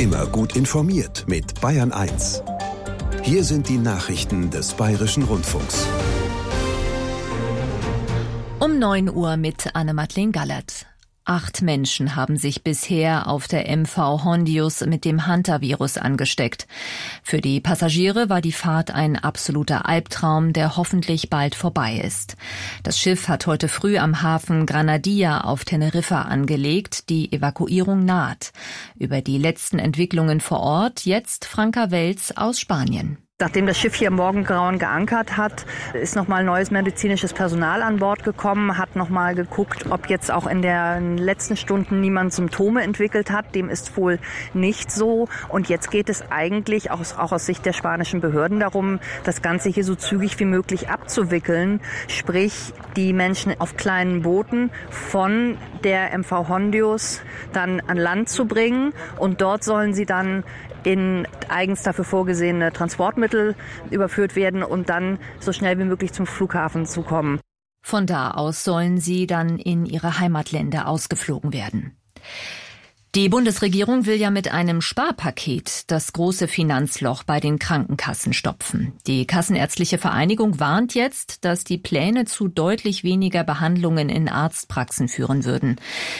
Immer gut informiert mit Bayern 1. Hier sind die Nachrichten des Bayerischen Rundfunks. Um 9 Uhr mit Anne-Madeleine Gallert. 8 Menschen haben sich bisher auf der MV Hondius mit dem Hantavirus angesteckt. Für die Passagiere war die Fahrt ein absoluter Albtraum, der hoffentlich bald vorbei ist. Das Schiff hat heute früh am Hafen Granadilla auf Teneriffa angelegt. Die Evakuierung naht. Über die letzten Entwicklungen vor Ort jetzt Franka Welz aus Spanien. Nachdem das Schiff hier im Morgengrauen geankert hat, ist nochmal neues medizinisches Personal an Bord gekommen, hat nochmal geguckt, ob jetzt auch in den letzten Stunden niemand Symptome entwickelt hat. Dem ist wohl nicht so. Und jetzt geht es eigentlich auch aus Sicht der spanischen Behörden darum, das Ganze hier so zügig wie möglich abzuwickeln. Sprich, die Menschen auf kleinen Booten von der MV Hondius dann an Land zu bringen. Und dort sollen sie dann in eigens dafür vorgesehene Transportmittel überführt werden und dann so schnell wie möglich zum Flughafen zu kommen. Von da aus sollen sie dann in ihre Heimatländer ausgeflogen werden. Die Bundesregierung will ja mit einem Sparpaket das große Finanzloch bei den Krankenkassen stopfen. Die Kassenärztliche Vereinigung warnt jetzt, dass die Pläne zu deutlich weniger Behandlungen in Arztpraxen führen würden.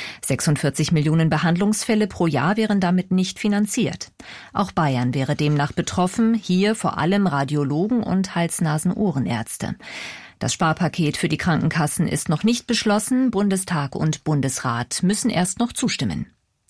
46 Millionen Behandlungsfälle pro Jahr wären damit nicht finanziert. Auch Bayern wäre demnach betroffen, hier vor allem Radiologen und Hals-Nasen-Ohrenärzte. Das Sparpaket für die Krankenkassen ist noch nicht beschlossen. Bundestag und Bundesrat müssen erst noch zustimmen.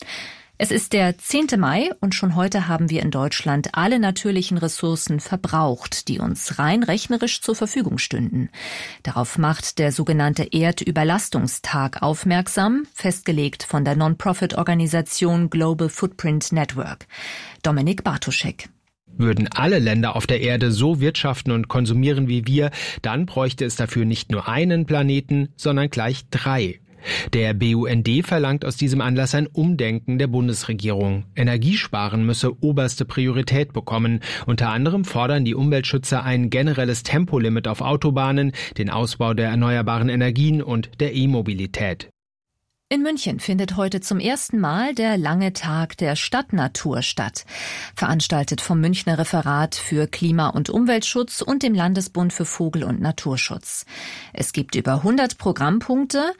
Es ist der 10. Mai und schon heute haben wir in Deutschland alle natürlichen Ressourcen verbraucht, die uns rein rechnerisch zur Verfügung stünden. Darauf macht der sogenannte Erdüberlastungstag aufmerksam, festgelegt von der Non-Profit-Organisation Global Footprint Network. Dominik Bartoschek. Würden alle Länder auf der Erde so wirtschaften und konsumieren wie wir, dann bräuchte es dafür nicht nur einen Planeten, sondern gleich 3. Der BUND verlangt aus diesem Anlass ein Umdenken der Bundesregierung. Energiesparen müsse oberste Priorität bekommen. Unter anderem fordern die Umweltschützer ein generelles Tempolimit auf Autobahnen, den Ausbau der erneuerbaren Energien und der E-Mobilität. In München findet heute zum ersten Mal der lange Tag der Stadtnatur statt, veranstaltet vom Münchner Referat für Klima- und Umweltschutz und dem Landesbund für Vogel- und Naturschutz. Es gibt über 100 Programmangebote,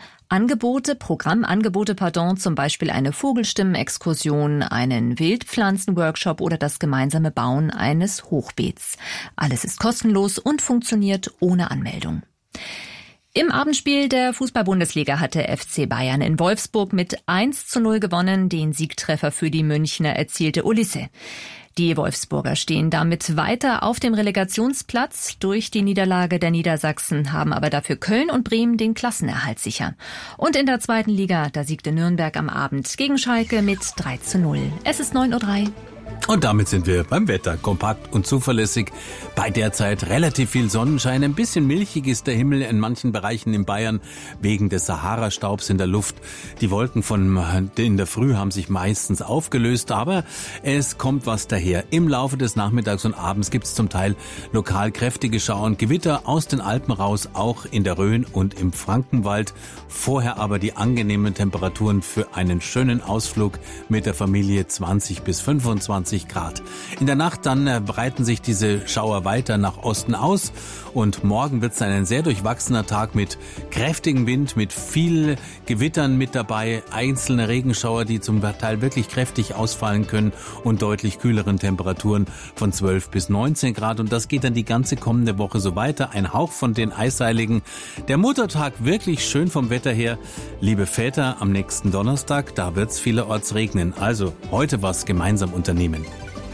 zum Beispiel eine Vogelstimmenexkursion, einen Wildpflanzenworkshop oder das gemeinsame Bauen eines Hochbeets. Alles ist kostenlos und funktioniert ohne Anmeldung. Im Abendspiel der Fußball-Bundesliga hat der FC Bayern in Wolfsburg mit 1:0 gewonnen. Den Siegtreffer für die Münchner erzielte Ulisse. Die Wolfsburger stehen damit weiter auf dem Relegationsplatz. Durch die Niederlage der Niedersachsen haben aber dafür Köln und Bremen den Klassenerhalt sicher. Und in der 2. Liga, da siegte Nürnberg am Abend gegen Schalke mit 3:0. Es ist 9:03 Uhr. Und damit sind wir beim Wetter. Kompakt und zuverlässig. Bei derzeit relativ viel Sonnenschein. Ein bisschen milchig ist der Himmel in manchen Bereichen in Bayern wegen des Sahara-Staubs in der Luft. Die Wolken in der Früh haben sich meistens aufgelöst, aber es kommt was daher. Im Laufe des Nachmittags und Abends gibt es zum Teil lokal kräftige Schauer und Gewitter aus den Alpen raus, auch in der Rhön und im Frankenwald. Vorher aber die angenehmen Temperaturen für einen schönen Ausflug mit der Familie 20 bis 25 Grad. In der Nacht dann breiten sich diese Schauer weiter nach Osten aus und morgen wird es ein sehr durchwachsener Tag mit kräftigem Wind, mit viel Gewittern mit dabei, einzelne Regenschauer, die zum Teil wirklich kräftig ausfallen können und deutlich kühleren Temperaturen von 12 bis 19 Grad und das geht dann die ganze kommende Woche so weiter. Ein Hauch von den Eisheiligen. Der Muttertag wirklich schön vom Wetter her. Liebe Väter, am nächsten Donnerstag, da wird es vielerorts regnen. Also heute was gemeinsam unternehmen.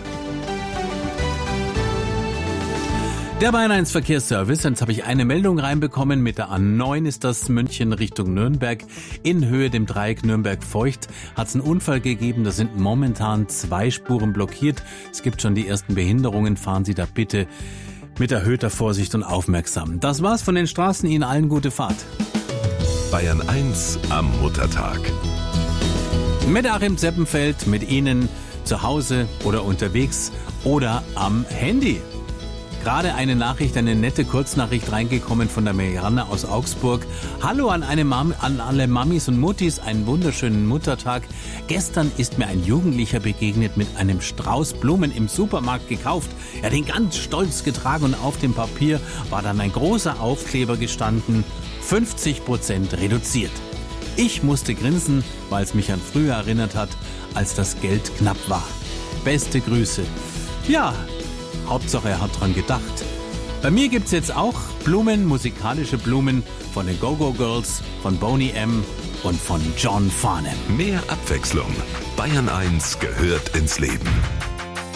Der Bayern 1 Verkehrsservice, jetzt habe ich eine Meldung reinbekommen, mit der A9 ist das München Richtung Nürnberg. In Höhe dem Dreieck Nürnberg-Feucht hat es einen Unfall gegeben, da sind momentan 2 Spuren blockiert. Es gibt schon die ersten Behinderungen, fahren Sie da bitte mit erhöhter Vorsicht und aufmerksam. Das war's von den Straßen, Ihnen allen gute Fahrt. Bayern 1 am Muttertag. Mit Achim Zeppenfeld, mit Ihnen zu Hause oder unterwegs oder am Handy. Gerade eine nette Kurznachricht reingekommen von der Marianne aus Augsburg. Hallo an alle Mamis und Muttis, einen wunderschönen Muttertag. Gestern ist mir ein Jugendlicher begegnet mit einem Strauß Blumen im Supermarkt gekauft. Er hat ihn ganz stolz getragen und auf dem Papier war dann ein großer Aufkleber gestanden, 50% reduziert. Ich musste grinsen, weil es mich an früher erinnert hat, als das Geld knapp war. Beste Grüße. Ja, Hauptsache er hat dran gedacht. Bei mir gibt's jetzt auch Blumen, musikalische Blumen von den Go-Go Girls, von Boney M. und von John Farnham. Mehr Abwechslung. Bayern 1 gehört ins Leben.